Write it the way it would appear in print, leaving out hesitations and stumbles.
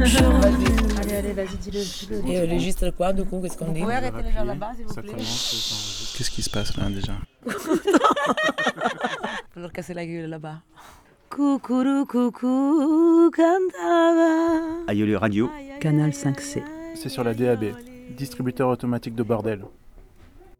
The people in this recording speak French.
Allez, vas-y, dis-le. Et le registre quoi, du coup, qu'est-ce qu'on dit? Vous pouvez arrêter les gens là-bas, s'il vous plaît? Qu'est-ce qui se passe là déjà? Faut leur casser la gueule là-bas. Coucou, coucou, cantava. Aïeul Radio. Canal 5C. C'est sur la DAB, distributeur automatique de bordel.